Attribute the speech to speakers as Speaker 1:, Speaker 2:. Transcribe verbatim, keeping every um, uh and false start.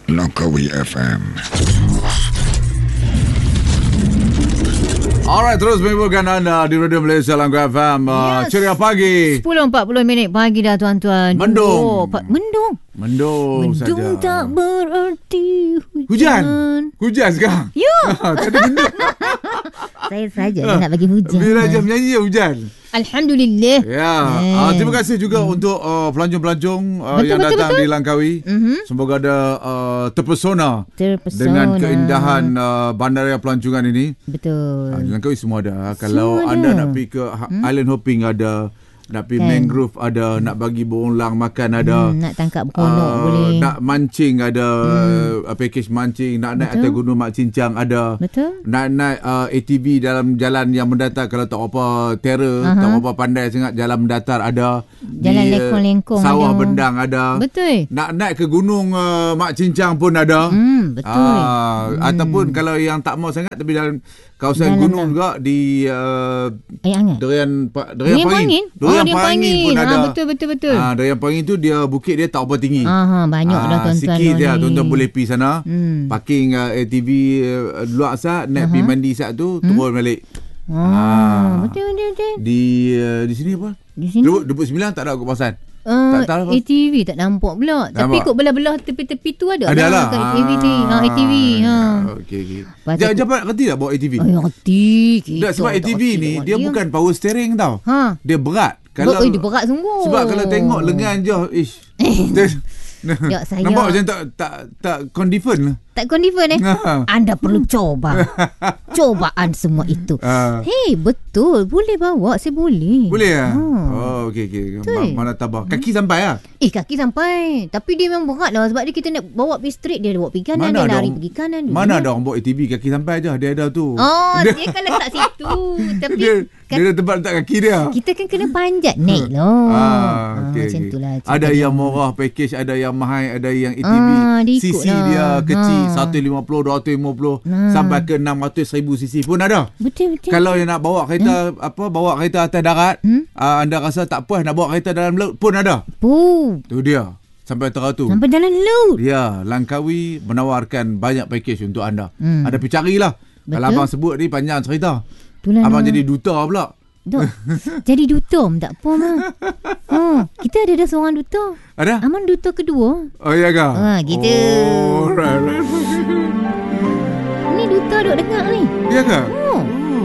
Speaker 1: Langkawi F M.
Speaker 2: Alright, terus menghiburkan anda di Radio Malaysia Langkawi F M. Uh,
Speaker 3: Yes.
Speaker 2: Ceria pagi.
Speaker 3: sepuluh empat puluh minit pagi dah tuan-tuan.
Speaker 2: Mendung.
Speaker 3: Oh, pa- mendung.
Speaker 2: Mendung,
Speaker 3: Mendung
Speaker 2: saja.
Speaker 3: tak berarti hujan.
Speaker 2: Hujan. Hujan sekarang.
Speaker 3: Ya.
Speaker 2: Tadi mendung.
Speaker 3: Saya saja dia nak bagi hujan.
Speaker 2: Bila jam nyanyi hujan.
Speaker 3: Alhamdulillah.
Speaker 2: Ya.
Speaker 3: Eh.
Speaker 2: Uh, terima kasih juga hmm. untuk uh, pelancong-pelancong uh,
Speaker 3: Betul,
Speaker 2: yang
Speaker 3: betul,
Speaker 2: datang
Speaker 3: betul.
Speaker 2: di Langkawi.
Speaker 3: Mhm.
Speaker 2: Semoga ada uh, terpesona,
Speaker 3: Terpesona.
Speaker 2: dengan keindahan uh, bandaraya pelancongan ini.
Speaker 3: Betul.
Speaker 2: Uh, di Langkawi semua ada. Kalau
Speaker 3: Semua
Speaker 2: anda
Speaker 3: ada.
Speaker 2: nak pergi ke hmm? island hopping ada, nak pergi
Speaker 3: Kan.
Speaker 2: mangrove ada, nak bagi burung lang makan ada.
Speaker 3: Hmm, nak tangkap berkonok
Speaker 2: Uh,
Speaker 3: boleh.
Speaker 2: Nak mancing ada, hmm. uh, package mancing. Nak naik
Speaker 3: Betul.
Speaker 2: atas gunung Mak Cincang ada.
Speaker 3: Betul.
Speaker 2: Nak naik uh, A T V dalam jalan yang mendatar. Kalau tak apa terror,
Speaker 3: Aha.
Speaker 2: tak apa pandai sangat, jalan mendatar ada.
Speaker 3: Jalan
Speaker 2: Di, uh,
Speaker 3: lengkong-lengkong
Speaker 2: Sawah
Speaker 3: ada.
Speaker 2: Bendang ada.
Speaker 3: Betul.
Speaker 2: Nak naik ke gunung uh, Mak Cincang pun ada.
Speaker 3: Hmm, betul.
Speaker 2: Ah, hmm. Ataupun kalau yang tak mau sangat tapi dalam kawasan
Speaker 3: Dalam
Speaker 2: gunung
Speaker 3: dah.
Speaker 2: juga di uh,
Speaker 3: Air hangat.
Speaker 2: Durian pa,
Speaker 3: Durian
Speaker 2: Durian Pangin.
Speaker 3: Pangin. Oh, Durian Pangin.
Speaker 2: pun ada.
Speaker 3: Ah, betul betul betul.
Speaker 2: Ah, Durian Pangin tu dia bukit dia tak apa tinggi.
Speaker 3: Aha, banyak dah
Speaker 2: Ah,
Speaker 3: tuan-tuan.
Speaker 2: sikit
Speaker 3: ni.
Speaker 2: je tuan-tuan boleh pergi sana.
Speaker 3: Hmm.
Speaker 2: Parking uh, A T V uh, luar sat, naik
Speaker 3: Aha.
Speaker 2: pergi mandi sat tu, turun balik.
Speaker 3: Oh,
Speaker 2: Ah.
Speaker 3: betul betul betul.
Speaker 2: Di uh, di sini apa?
Speaker 3: Di sini
Speaker 2: dua puluh sembilan tak ada kawasan.
Speaker 3: Uh,
Speaker 2: tak tahu apa.
Speaker 3: A T V tak nampak pula.
Speaker 2: Nampak?
Speaker 3: Tapi kot belah-belah tepi-tepi tu ada.
Speaker 2: Ada lah.
Speaker 3: Kat A V T. Ha, A T V. Ha.
Speaker 2: Okey okey.
Speaker 3: Lepas tu-
Speaker 2: Jangan jangan reti tak bawa A T V.
Speaker 3: Ay, reti. Kita
Speaker 2: Tak, sebab A T V
Speaker 3: tak
Speaker 2: ni
Speaker 3: reti
Speaker 2: dia
Speaker 3: orang
Speaker 2: bukan power steering tau.
Speaker 3: Ha.
Speaker 2: Dia berat.
Speaker 3: Kalau oh, dia berat sungguh.
Speaker 2: Sebab kalau tengok lengan je, ish. dia-
Speaker 3: Ya, saya-
Speaker 2: Nampak macam tak tak tak confident lah.
Speaker 3: Tak confident eh?
Speaker 2: Ha.
Speaker 3: Anda perlu coba. Cobaan semua itu.
Speaker 2: Ah.
Speaker 3: Hei, betul. Boleh bawa. Saya boleh.
Speaker 2: Boleh ah.
Speaker 3: Ha.
Speaker 2: Oh okey okey.
Speaker 3: Betul.
Speaker 2: Ma- mana tabah. Kaki sampai ah.
Speaker 3: Eh, kaki sampai. Tapi dia memang berat lah. Sebab dia kita nak bawa pergi straight. Dia bawa pergi kanan. Dia lari
Speaker 2: orang-
Speaker 3: pergi kanan. dia
Speaker 2: Mana
Speaker 3: ni.
Speaker 2: ada orang bawa A T V kaki sampai aja. Dia ada tu.
Speaker 3: Oh,
Speaker 2: dia,
Speaker 3: dia kan letak situ. Tapi
Speaker 2: dia,
Speaker 3: kan,
Speaker 2: dia ada tempat letak kaki dia.
Speaker 3: kita kan kena panjat naik lah.
Speaker 2: Ah, okay,
Speaker 3: macam
Speaker 2: okay.
Speaker 3: tu lah.
Speaker 2: Ada yang murah package, ada yang mahal, ada yang A T V.
Speaker 3: Ah, dia
Speaker 2: C
Speaker 3: ikut
Speaker 2: C
Speaker 3: lah.
Speaker 2: dia kecil,
Speaker 3: Ha.
Speaker 2: seratus lima puluh, dua ratus lima puluh
Speaker 3: Ah.
Speaker 2: sampai ke enam ratus ribu C C pun ada.
Speaker 3: Betul, betul.
Speaker 2: Kalau yang nak bawa kereta hmm? apa bawa kereta atas darat,
Speaker 3: Hmm?
Speaker 2: uh, anda rasa tak puas nak bawa kereta dalam laut pun ada.
Speaker 3: Puh,
Speaker 2: Tu dia. Sampai utara tu.
Speaker 3: sampai dalam laut.
Speaker 2: Ya, Langkawi menawarkan banyak package untuk anda.
Speaker 3: Hmm.
Speaker 2: Ada pergi carilah. Kalau
Speaker 3: Betul.
Speaker 2: abang sebut ni panjang cerita.
Speaker 3: Itulah
Speaker 2: Abang
Speaker 3: nak-
Speaker 2: jadi duta pula.
Speaker 3: Dok, jadi duta pun tak apa mah. Ha, kita ada dah seorang duta.
Speaker 2: Ada?
Speaker 3: Aman duta kedua.
Speaker 2: Oh ya ke?
Speaker 3: Ah, gitu.
Speaker 2: Oh, right, right.
Speaker 3: Ni duta duk dengar ni.
Speaker 2: Ya ke?
Speaker 3: Oh,